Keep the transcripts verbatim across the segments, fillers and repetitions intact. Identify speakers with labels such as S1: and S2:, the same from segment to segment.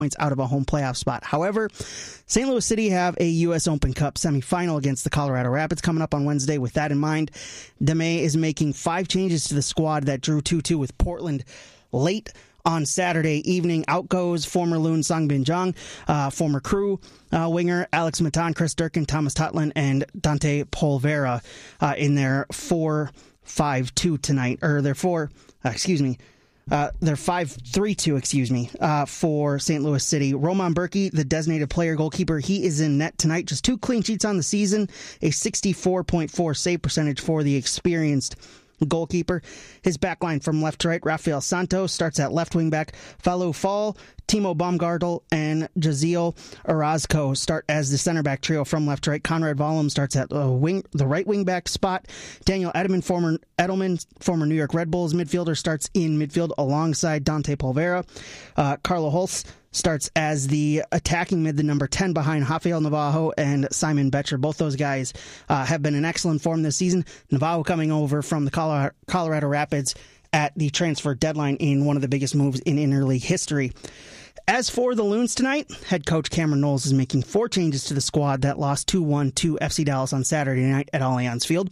S1: points out of a home playoff spot. However, Saint Louis City have a U S Open Cup semifinal against the Colorado Rapids coming up on Wednesday. With that in mind, Demay is making five changes to the squad that drew two two with Portland late on Saturday evening. Out goes former Loon Songbin Jong, uh, former Crew uh, winger Alex Matan, Chris Durkin, Thomas Tutland, and Dante Polvera uh, in their four five two tonight, or their four, uh, excuse me, Uh, they're five three two, excuse me, uh, for Saint Louis City. Roman Berkey, the designated player goalkeeper, he is in net tonight. Just two clean sheets on the season, a sixty-four point four save percentage for the experienced goalkeeper. His backline from left to right, Rafael Santos starts at left wing back. Falu Fall, Timo Baumgartel, and Jaziel Orozco start as the center back trio from left to right. Conrad Vollum starts at uh, wing, the right wing back spot. Daniel Edelman, former Edelman, former New York Red Bulls midfielder, starts in midfield alongside Dante Polvera. Uh, Carlo Holtz starts as the attacking mid, the number ten behind Rafael Navajo and Simon Betcher. Both those guys uh, have been in excellent form this season. Navajo coming over from the Colorado, Colorado Rapids at the transfer deadline in one of the biggest moves in interleague history. As for the Loons tonight, head coach Cameron Knowles is making four changes to the squad that lost two one to F C Dallas on Saturday night at Allianz Field.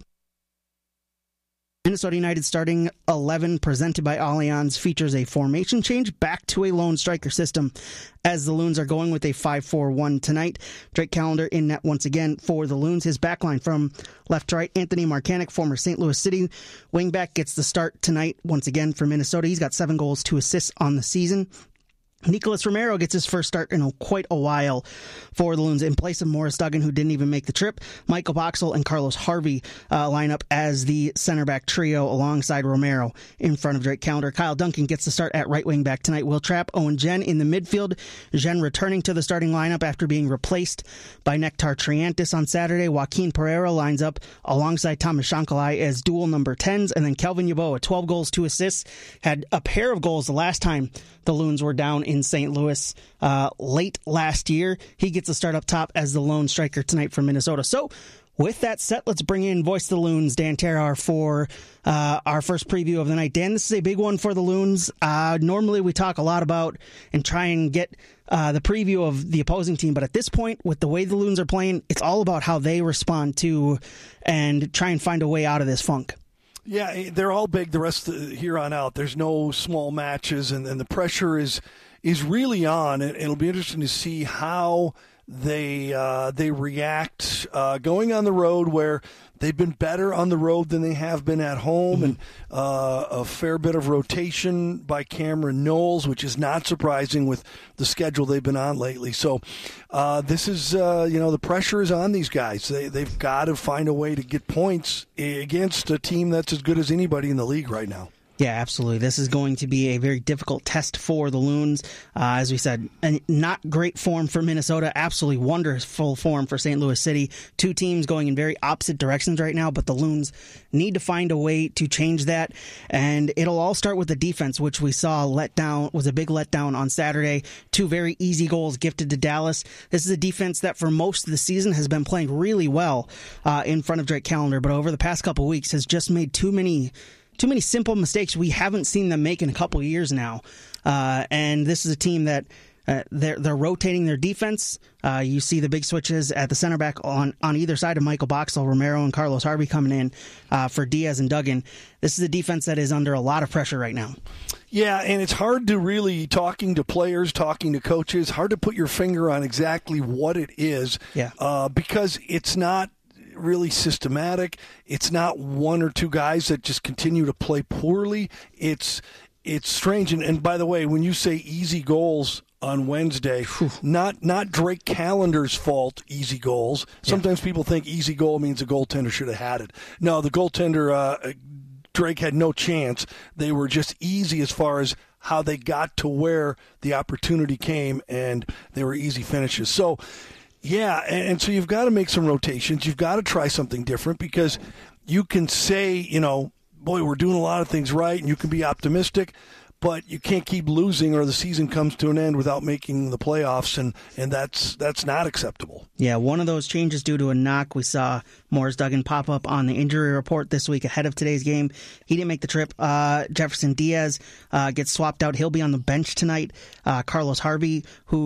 S1: Minnesota United starting eleven presented by Allianz features a formation change back to a lone striker system as the Loons are going with a five four one tonight. Drake Callender in net once again for the Loons. His backline from left to right, Anthony Marcanic, former Saint Louis City wingback, gets the start tonight once again for Minnesota. He's got seven goals, two assists on the season. Nicolas Romero gets his first start in a, quite a while for the Loons in place of Morris Duggan, who didn't even make the trip. Michael Boxall and Carlos Harvey uh, line up as the center back trio alongside Romero in front of Drake Callender. Kyle Duncan gets the start at right wing back tonight. Will Trapp, Owen Jen in the midfield. Jen returning to the starting lineup after being replaced by Nectar Triantis on Saturday. Joaquin Pereira lines up alongside Thomas Shankalai as dual number tens. And then Kelvin Yeboah, twelve goals, two assists, had a pair of goals the last time the Loons were down in Saint Louis uh, late last year. He gets a start up top as the lone striker tonight for Minnesota. So with that set, let's bring in Voice of the Loons, Dan Terhaar, for uh, our first preview of the night. Dan, this is a big one for the Loons. Uh, normally we talk a lot about and try and get uh, the preview of the opposing team, but at this point, with the way the Loons are playing, it's all about how they respond to and try and find a way out of this funk.
S2: Yeah, they're all big the rest of the, here on out. There's no small matches, and, and the pressure is is really on. And it'll be interesting to see how they uh, they react uh, going on the road, where they've been better on the road than they have been at home, mm-hmm. and uh, a fair bit of rotation by Cameron Knowles, which is not surprising with the schedule they've been on lately. So uh, this is, uh, you know, the pressure is on these guys. They, they've got to find a way to get points against a team that's as good as anybody in the league right now.
S1: Yeah, absolutely. This is going to be a very difficult test for the Loons. Uh, as we said, and not great form for Minnesota. Absolutely wonderful form for Saint Louis City. Two teams going in very opposite directions right now, but the Loons need to find a way to change that. And it'll all start with the defense, which we saw let down, was a big letdown on Saturday. Two very easy goals gifted to Dallas. This is a defense that for most of the season has been playing really well uh, in front of Drake Callender, but over the past couple of weeks has just made too many Too many simple mistakes we haven't seen them make in a couple of years now. Uh, and this is a team that uh, they're they're rotating their defense. Uh, you see the big switches at the center back on, on either side of Michael Boxall, Romero and Carlos Harvey coming in uh, for Diaz and Duggan. This is a defense that is under a lot of pressure right now.
S2: Yeah, and it's hard to really, talking to players, talking to coaches, hard to put your finger on exactly what it is.
S1: Yeah.
S2: Uh, because it's not really systematic. It's not one or two guys that just continue to play poorly. It's it's strange. And, and by the way, when you say easy goals on Wednesday, Whew. not not Drake Callender's fault, easy goals. Sometimes yeah. people think easy goal means the goaltender should have had it. No, the goaltender, uh, Drake had no chance. They were just easy as far as how they got to where the opportunity came, and they were easy finishes. So, yeah, and so you've got to make some rotations. You've got to try something different, because you can say, you know, boy, we're doing a lot of things right, and you can be optimistic, but you can't keep losing or the season comes to an end without making the playoffs, and, and that's that's not acceptable.
S1: Yeah, one of those changes due to a knock. We saw Morris Duggan pop up on the injury report this week ahead of today's game. He didn't make the trip. Uh, Jefferson Diaz uh, gets swapped out. He'll be on the bench tonight. Uh, Carlos Harvey, who